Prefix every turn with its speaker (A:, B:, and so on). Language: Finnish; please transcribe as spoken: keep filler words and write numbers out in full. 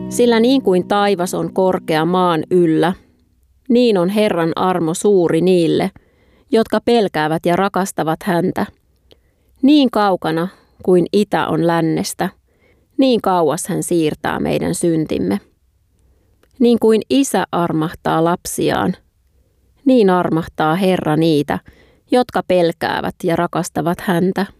A: Sillä niin kuin taivas on korkea maan yllä, niin on Herran armo suuri niille, jotka pelkäävät ja rakastavat häntä. Niin kaukana kuin itä on lännestä, niin kauas hän siirtää meidän syntimme. Niin kuin isä armahtaa lapsiaan, niin armahtaa Herra niitä, jotka pelkäävät ja rakastavat häntä.